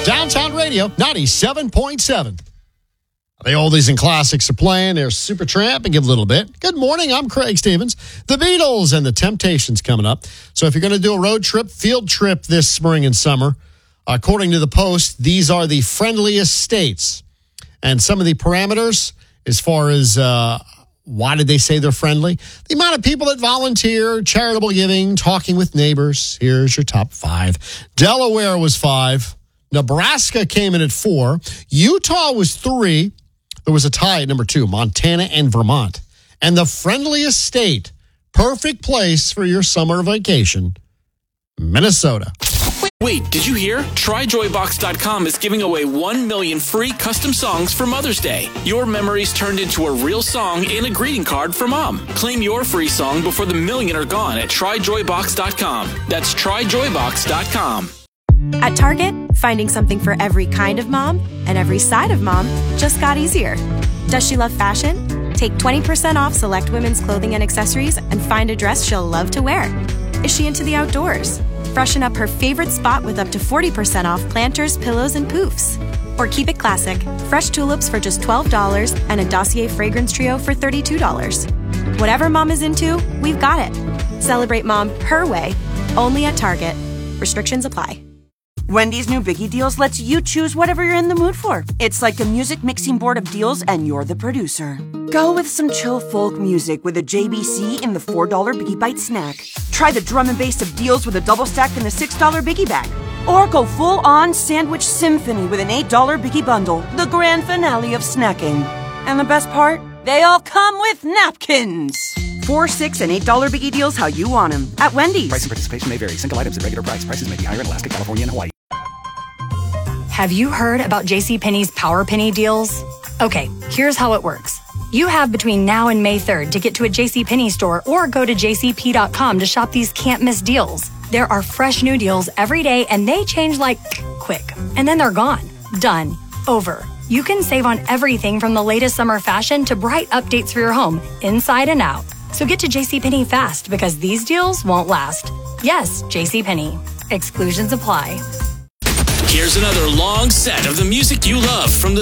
Downtown Radio 97.7. The oldies and classics are playing. There's Supertramp and give a little bit. Good morning. I'm Craig Stevens. The Beatles and the Temptations coming up. So if you're going to do a road trip, field trip this spring and summer, according to the Post, these are the friendliest states. And some of the parameters as far as why did they say they're friendly? The amount of people that volunteer, charitable giving, talking with neighbors. Here's your top 5. Delaware was 5. Nebraska came in at 4. Utah was 3. There was a tie at number 2, Montana and Vermont. And the friendliest state, perfect place for your summer vacation, Minnesota. Wait, did you hear? TryJoyBox.com is giving away 1 million free custom songs for Mother's Day. Your memories turned into a real song and a greeting card for Mom. Claim your free song before the million are gone at TryJoyBox.com. That's TryJoyBox.com. At Target, finding something for every kind of mom and every side of mom just got easier. Does she love fashion? Take 20% off select women's clothing and accessories and find a dress she'll love to wear. Is she into the outdoors? Freshen up her favorite spot with up to 40% off planters, pillows, and poofs. Or keep it classic. Fresh tulips for just $12 and a Dossier fragrance trio for $32. Whatever mom is into, we've got it. Celebrate mom her way, only at Target. Restrictions apply. Wendy's new Biggie Deals lets you choose whatever you're in the mood for. It's like a music mixing board of deals, and you're the producer. Go with some chill folk music with a JBC in the $4 Biggie Bite snack. Try the drum and bass of deals with a double stack in the $6 Biggie bag. Or go full-on sandwich symphony with an $8 Biggie bundle, the grand finale of snacking. And the best part? They all come with napkins. $4, $6, and $8 Biggie Deals how you want them at Wendy's. Price and participation may vary. Single items at regular price. Prices may be higher in Alaska, California, and Hawaii. Have you heard about JCPenney's Power Penny deals? Okay, here's how it works. You have between now and May 3rd to get to a JCPenney store or go to jcp.com to shop these can't-miss deals. There are fresh new deals every day, and they change like quick. And then they're gone. Done. Over. You can save on everything from the latest summer fashion to bright updates for your home, inside and out. So get to JCPenney fast because these deals won't last. Yes, JCPenney. Exclusions apply. Here's another long set of the music you love from the